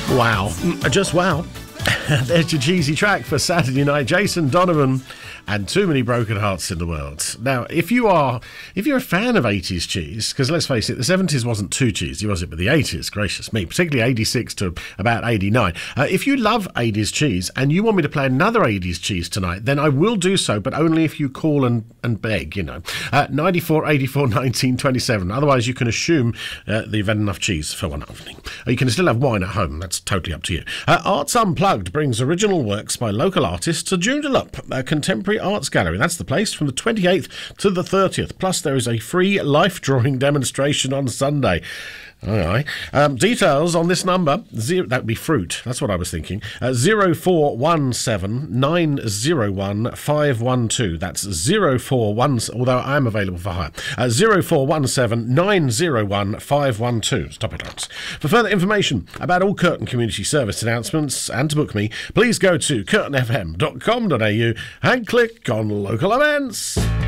Wow. Just wow. There's your cheesy track for Saturday night. Jason Donovan and Too Many Broken Hearts in the World. Now, if you're a fan of 80s cheese, because let's face it, the 70s wasn't too cheesy, was it? But the 80s, gracious me, particularly 86 to about 89. If you love 80s cheese and you want me to play another 80s cheese tonight, then I will do so, but only if you call and beg, 94 84 19 27. Otherwise, you can assume that you've had enough cheese for one evening. You can still have wine at home. That's totally up to you. Arts Unplugged brings original works by local artists to Joondalup, a contemporary arts gallery. That's the place from the 28th to the 30th. Plus, there is a free life drawing demonstration on Sunday. All right. Details on this number, that would be fruit. That's what I was thinking. 0417 901 512. That's 041, although I am available for hire. 0417 901 512. Stop it, Hans. For further information about all Curtin Community Service announcements and to book me, please go to curtinfm.com.au and click on local events.